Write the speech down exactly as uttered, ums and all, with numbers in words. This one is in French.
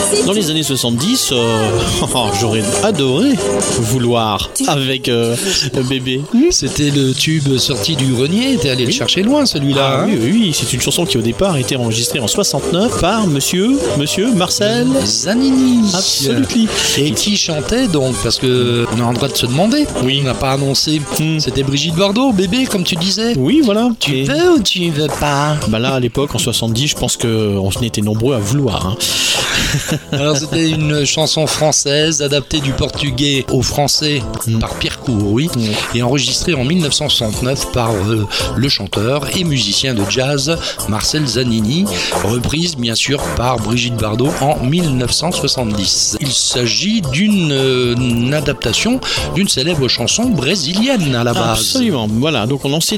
Dans les années soixante-dix, euh, j'aurais adoré vouloir avec euh, Bébé. C'était le tube sorti du grenier, t'es allé oui. le chercher loin celui-là. Ah, hein oui, oui, oui, c'est une chanson qui au départ a été enregistrée en soixante-neuf par monsieur, monsieur Marcel Zanini. Absolument. Et qui chantait donc, parce que on a le droit de se demander, oui. on n'a pas annoncé, hmm. c'était Brigitte Bardot, Bébé, comme tu disais. Oui, voilà. Tu Et... veux ou tu veux pas? Bah là, à l'époque, en soixante-dix, je pense qu'on était nombreux à vouloir. Hein. Alors c'était une chanson française adaptée du portugais au français mm. par Pierre Coury mm. et enregistrée en dix-neuf cent soixante-neuf par euh, le chanteur et musicien de jazz Marcel Zanini, reprise bien sûr par Brigitte Bardot en dix-neuf cent soixante-dix. Il s'agit d'une euh, une adaptation d'une célèbre chanson brésilienne à la base. Absolument, voilà, donc on en sait